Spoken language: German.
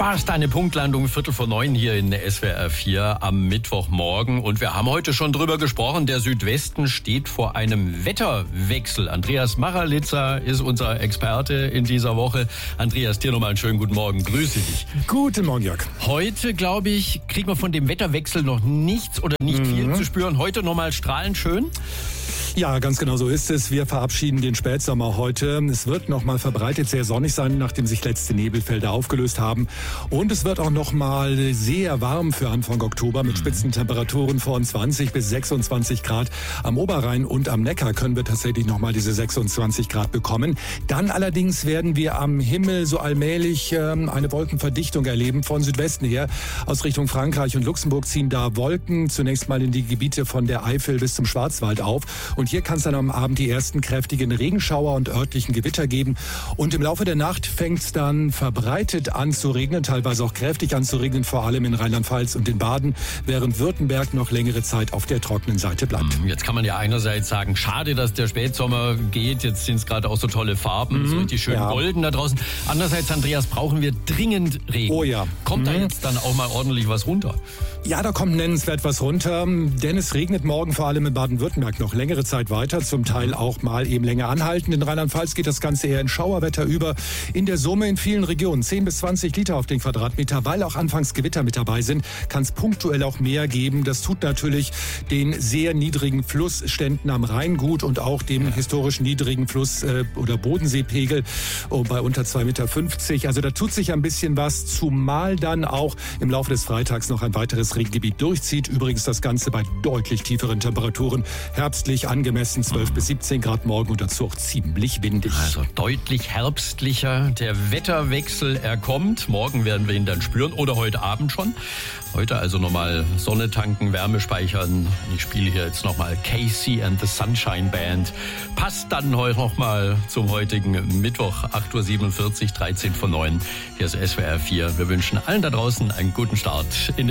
Fast eine Punktlandung, 8:45 hier in der SWR 4 am Mittwochmorgen. Und wir haben heute schon drüber gesprochen, der Südwesten steht vor einem Wetterwechsel. Andreas Maralitzer ist unser Experte in dieser Woche. Andreas, dir nochmal einen schönen guten Morgen. Grüße dich. Guten Morgen, Jörg. Heute, glaube ich, kriegen wir von dem Wetterwechsel noch nichts oder nicht viel zu spüren. Heute nochmal strahlend schön. Ja, ganz genau so ist es. Wir verabschieden den Spätsommer heute. Es wird nochmal verbreitet sehr sonnig sein, nachdem sich letzte Nebelfelder aufgelöst haben. Und es wird auch nochmal sehr warm für Anfang Oktober mit Spitzentemperaturen von 20 bis 26 Grad. Am Oberrhein und am Neckar können wir tatsächlich nochmal diese 26 Grad bekommen. Dann allerdings werden wir am Himmel so allmählich eine Wolkenverdichtung erleben von Südwesten her. Aus Richtung Frankreich und Luxemburg ziehen da Wolken zunächst mal in die Gebiete von der Eifel bis zum Schwarzwald auf. Und hier kann es dann am Abend die ersten kräftigen Regenschauer und örtlichen Gewitter geben. Und im Laufe der Nacht fängt es dann verbreitet an zu regnen, teilweise auch kräftig an zu regnen, vor allem in Rheinland-Pfalz und in Baden, während Württemberg noch längere Zeit auf der trockenen Seite bleibt. Jetzt kann man ja einerseits sagen, schade, dass der Spätsommer geht. Jetzt sind es gerade auch so tolle Farben, so richtig schön golden da draußen. Andererseits, Andreas, brauchen wir dringend Regen. Oh ja. Kommt da jetzt dann auch mal ordentlich was runter? Ja, da kommt nennenswert was runter, denn es regnet morgen vor allem in Baden-Württemberg noch längere Zeit weiter, zum Teil auch mal eben länger anhalten. In Rheinland-Pfalz geht das Ganze eher in Schauerwetter über. In der Summe in vielen Regionen 10 bis 20 Liter auf den Quadratmeter. Weil auch anfangs Gewitter mit dabei sind, kann es punktuell auch mehr geben. Das tut natürlich den sehr niedrigen Flussständen am Rhein gut und auch dem historisch niedrigen Fluss- oder Bodenseepegel bei unter 2,50 Meter. Also da tut sich ein bisschen was, zumal dann auch im Laufe des Freitags noch ein weiteres Regengebiet durchzieht. Übrigens das Ganze bei deutlich tieferen Temperaturen. Herbstlich angemessen 12 bis 17 Grad morgen und dazu auch ziemlich windig. Also deutlich herbstlicher. Der Wetterwechsel, er kommt. Morgen werden wir ihn dann spüren oder heute Abend schon. Heute also nochmal Sonne tanken, Wärme speichern. Ich spiele hier jetzt nochmal Casey and the Sunshine Band. Passt dann heute nochmal zum heutigen Mittwoch, 8:47 Uhr, 13 vor 9. Hier ist SWR 4. Wir wünschen allen da draußen einen guten Start in den